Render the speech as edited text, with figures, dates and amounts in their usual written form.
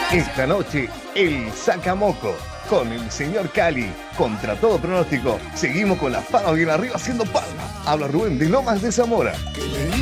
Esta noche, el Sacamoco con el señor Cali. Contra todo pronóstico, seguimos con las palmas bien arriba haciendo palmas. Habla Rubén de Lomas de Zamora. Que le